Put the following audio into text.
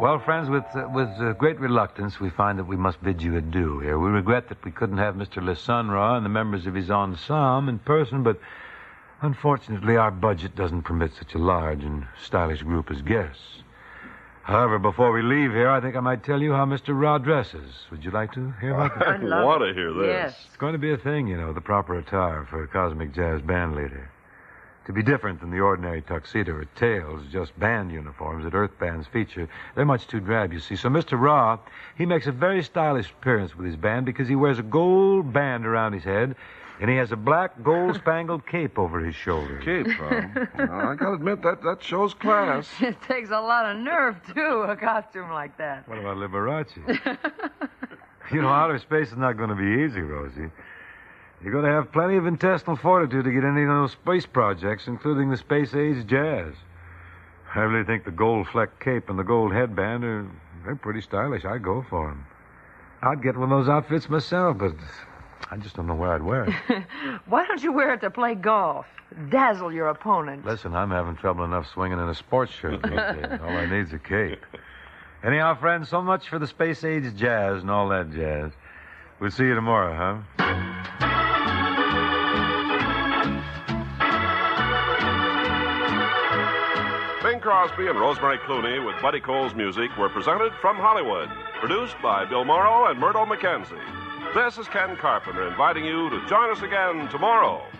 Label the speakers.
Speaker 1: Well, friends, with great reluctance, we find that we must bid you adieu here. We regret that we couldn't have Mr. Le Sunra and the members of his ensemble in person, but unfortunately our budget doesn't permit such a large and stylish group as guests. However, before we leave here, I think I might tell you how Mr. Ra dresses. Would you like to hear about that?
Speaker 2: I want to hear this.
Speaker 3: Yes.
Speaker 1: It's going to be a thing, you know, the proper attire for a cosmic jazz band leader. To be different than the ordinary tuxedo or tails, just band uniforms that Earth bands feature, they're much too drab, you see. So Mr. Ra, he makes a very stylish appearance with his band because he wears a gold band around his head, and he has a black gold-spangled cape over his shoulders.
Speaker 2: Cape, huh? Well, I gotta admit, that shows class.
Speaker 3: It takes a lot of nerve, too, a costume like that.
Speaker 1: What about Liberace? You know, outer space is not going to be easy, Rosie. You're going to have plenty of intestinal fortitude to get any of those space projects, including the space-age jazz. I really think the gold-flecked cape and the gold headband they're pretty stylish. I'd go for them. I'd get one of those outfits myself, but I just don't know where I'd wear it.
Speaker 3: Why don't you wear it to play golf? Dazzle your opponent.
Speaker 1: Listen, I'm having trouble enough swinging in a sports shirt these days. All I need's a cape. Anyhow, friends, so much for the space-age jazz and all that jazz. We'll see you tomorrow, huh?
Speaker 2: Bing Crosby and Rosemary Clooney with Buddy Cole's music were presented from Hollywood. Produced by Bill Morrow and Myrtle McKenzie. This is Ken Carpenter inviting you to join us again tomorrow.